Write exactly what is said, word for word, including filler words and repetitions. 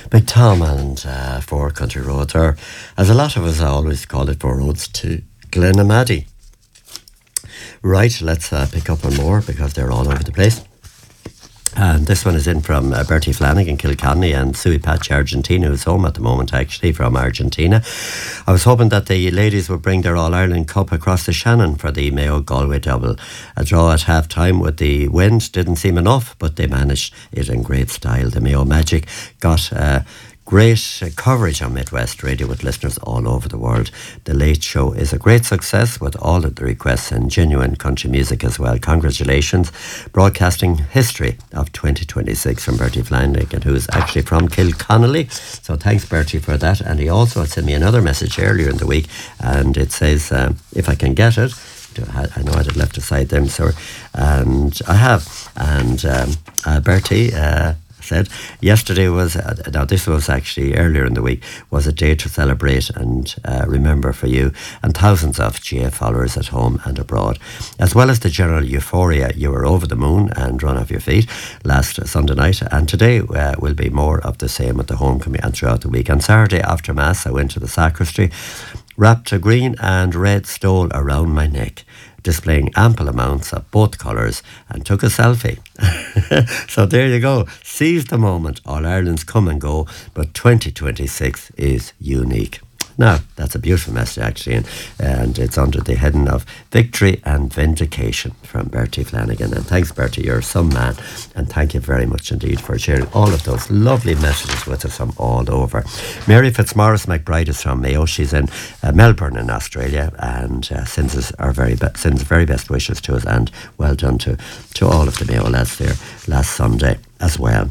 Big Tom and uh, Four Country Roads, or as a lot of us always call it, Four Roads to Glenamaddy. Right, let's uh, pick up on more because they're all over the place. And this one is in from uh, Bertie Flanagan, Kilkenny, and Sui Pachi, Argentina, who's home at the moment, actually, from Argentina. I was hoping that the ladies would bring their All-Ireland Cup across the Shannon for the Mayo Galway double. A draw at half-time with the wind didn't seem enough, but they managed it in great style. The Mayo Magic got Uh, Great uh, coverage on Midwest Radio with listeners all over the world. The Late Show is a great success with all of the requests and genuine country music as well. Congratulations. Broadcasting history of twenty twenty-six from Bertie Flanagan, who is actually from Kilconnelly. So thanks, Bertie, for that. And he also had sent me another message earlier in the week, and it says, um, if I can get it, I know I'd have left aside them, sorry, and I have. And um, uh, Bertie... Uh, said yesterday was uh, now this was actually earlier in the week, was a day to celebrate and uh, remember for you and thousands of G A A followers at home and abroad, as well as the general euphoria. You were over the moon and run off your feet last Sunday night, and today uh, will be more of the same at the homecoming and throughout the week. On Saturday after Mass I went to the sacristy, wrapped a green and red stole around my neck, displaying ample amounts of both colours, and took a selfie. So there you go. Seize the moment. All Ireland's come and go, but twenty twenty-six is unique. Now, that's a beautiful message, actually, and, and it's under the heading of Victory and Vindication from Bertie Flanagan. And thanks, Bertie, you're some man, and thank you very much indeed for sharing all of those lovely messages with us from all over. Mary Fitzmaurice McBride is from Mayo. She's in uh, Melbourne in Australia, and uh, sends us our very be- sends very best wishes to us, and well done to, to all of the Mayo lads there last Sunday as well.